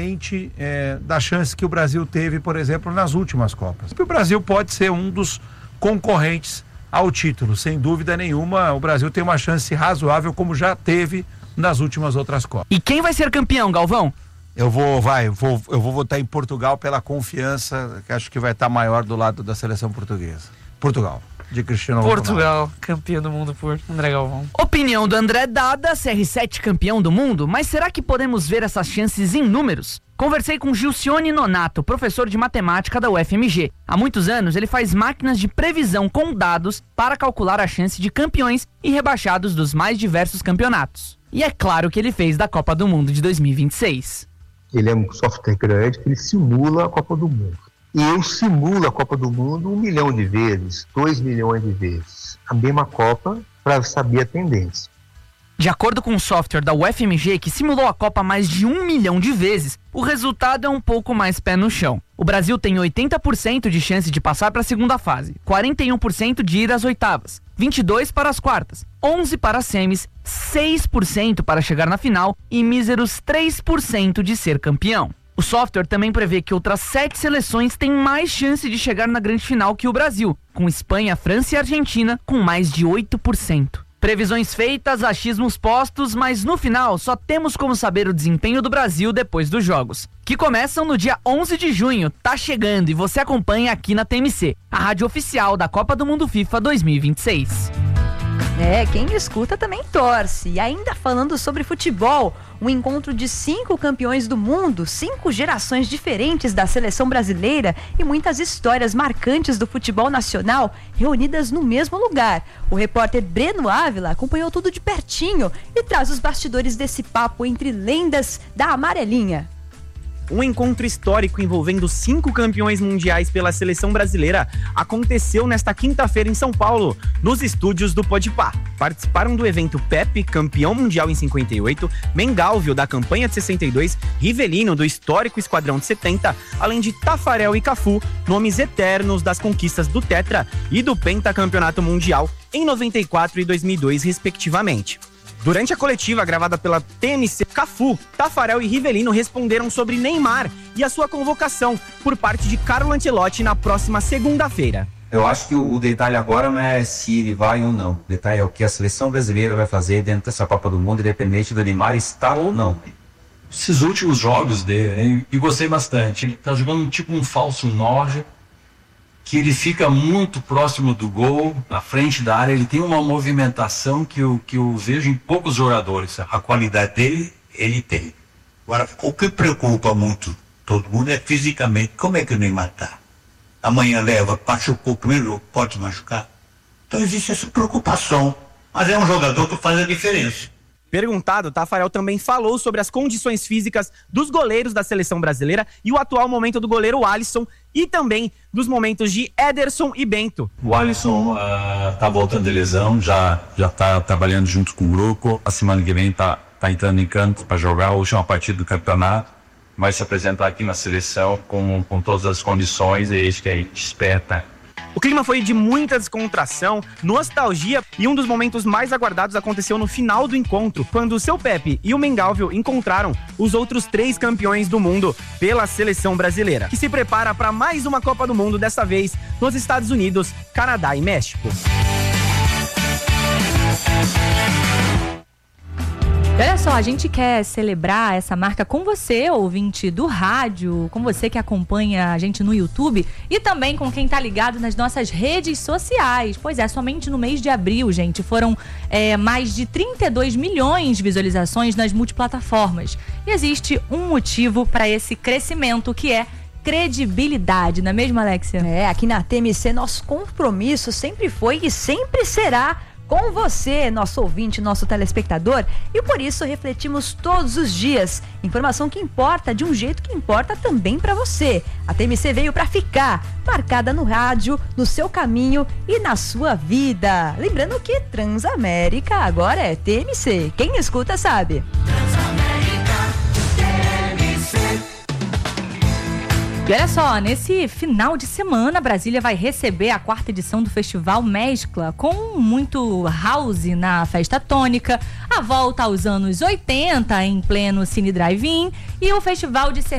Da chance que o Brasil teve, por exemplo, nas últimas Copas. O Brasil pode ser um dos concorrentes ao título, sem dúvida nenhuma. O Brasil tem uma chance razoável, como já teve nas últimas outras Copas. E quem vai ser campeão, Galvão? Eu vou votar em Portugal pela confiança que acho que vai estar maior do lado da seleção portuguesa. Portugal, de Cristiano Ronaldo. Portugal, campeão do mundo por André Galvão. Opinião do André dada, CR7 campeão do mundo, mas será que podemos ver essas chances em números? Conversei com Gilcione Nonato, professor de matemática da UFMG. Há muitos anos ele faz máquinas de previsão com dados para calcular a chance de campeões e rebaixados dos mais diversos campeonatos. E é claro que ele fez da Copa do Mundo de 2026. Ele é um software grande que ele simula a Copa do Mundo. E eu simulo a Copa do Mundo 1 milhão de vezes, 2 milhões de vezes. A mesma Copa para saber a tendência. De acordo com o software da UFMG, que simulou a Copa mais de 1 milhão de vezes, o resultado é um pouco mais pé no chão. O Brasil tem 80% de chance de passar para a segunda fase, 41% de ir às oitavas, 22% para as quartas, 11% para as semis, 6% para chegar na final e míseros 3% de ser campeão. O software também prevê que outras 7 seleções têm mais chance de chegar na grande final que o Brasil, com Espanha, França e Argentina com mais de 8%. Previsões feitas, achismos postos, mas no final só temos como saber o desempenho do Brasil depois dos jogos, que começam no dia 11 de junho, tá chegando e você acompanha aqui na TMC, a rádio oficial da Copa do Mundo FIFA 2026. Quem escuta também torce. E ainda falando sobre futebol, um encontro de 5 campeões do mundo, 5 gerações diferentes da seleção brasileira e muitas histórias marcantes do futebol nacional reunidas no mesmo lugar. O repórter Breno Ávila acompanhou tudo de pertinho e traz os bastidores desse papo entre lendas da amarelinha. Um encontro histórico envolvendo 5 campeões mundiais pela seleção brasileira aconteceu nesta quinta-feira em São Paulo, nos estúdios do Podpah. Participaram do evento Pepe, campeão mundial em 58, Mengalvio, da campanha de 62, Rivelino, do histórico esquadrão de 70, além de Tafarel e Cafu, nomes eternos das conquistas do Tetra e do Pentacampeonato Mundial em 94 e 2002, respectivamente. Durante a coletiva gravada pela TMC, Cafu, Tafarel e Rivelino responderam sobre Neymar e a sua convocação por parte de Carlo Ancelotti na próxima segunda-feira. Eu acho que o detalhe agora não é se ele vai ou não. O detalhe é o que a seleção brasileira vai fazer dentro dessa Copa do Mundo, independente do Neymar estar ou não. Esses últimos jogos dele, e gostei bastante, ele tá jogando tipo um falso 9, que ele fica muito próximo do gol, na frente da área, ele tem uma movimentação que eu vejo em poucos jogadores. A qualidade dele, ele tem. Agora, o que preocupa muito todo mundo é fisicamente, como é que o Neymar está? Amanhã machucou o primeiro jogo, pode machucar. Então existe essa preocupação, mas é um jogador que faz a diferença. Perguntado, Tafarel também falou sobre as condições físicas dos goleiros da seleção brasileira e o atual momento do goleiro Alisson e também dos momentos de Ederson e Bento. O Alisson tá voltando de lesão, já tá trabalhando junto com o grupo. A semana que vem tá entrando em campo para jogar a última partida do campeonato. Vai se apresentar aqui na seleção com todas as condições, e é isso que a gente espera. O clima foi de muita descontração, nostalgia e um dos momentos mais aguardados aconteceu no final do encontro, quando o seu Pepe e o Mengalvio encontraram os outros 3 campeões do mundo pela seleção brasileira, que se prepara para mais uma Copa do Mundo, dessa vez nos Estados Unidos, Canadá e México. Olha só, a gente quer celebrar essa marca com você, ouvinte do rádio, com você que acompanha a gente no YouTube e também com quem tá ligado nas nossas redes sociais. Pois é, somente no mês de abril, gente, foram mais de 32 milhões de visualizações nas multiplataformas. E existe um motivo para esse crescimento, que é credibilidade, não é mesmo, Alexia? Aqui na TMC nosso compromisso sempre foi e sempre será com você, nosso ouvinte, nosso telespectador, e por isso refletimos todos os dias. Informação que importa de um jeito que importa também para você. A TMC veio para ficar, marcada no rádio, no seu caminho e na sua vida. Lembrando que Transamérica agora é TMC. Quem escuta sabe. Transamérica, TMC. E olha só, nesse final de semana, Brasília vai receber a 4ª edição do Festival Mescla, com muito house na festa tônica, a volta aos anos 80 em pleno Cine Drive-In e o Festival de